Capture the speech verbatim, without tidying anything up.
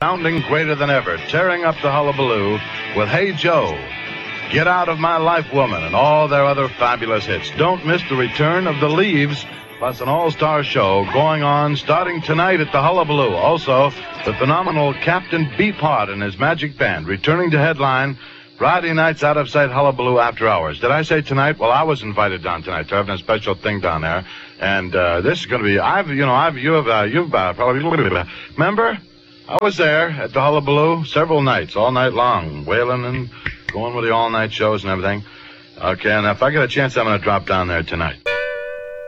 sounding greater than ever, tearing up the hullabaloo with Hey Joe, Get Out of My Life Woman, and all their other fabulous hits. Don't miss the return of The Leaves, plus an all-star show going on starting tonight at the Hullabaloo. Also, the phenomenal Captain Beefheart and his magic band returning to headline Friday night's Out of Sight Hullabaloo after hours. Did I say tonight? Well, I was invited down tonight. They're having a special thing down there, and uh, this is going to be. I've, you know, I've, you've, uh, you've uh, probably remember. I was there at the Hullabaloo several nights, all night long, wailing and going with the all-night shows and everything. Okay, and if I get a chance, I'm going to drop down there tonight.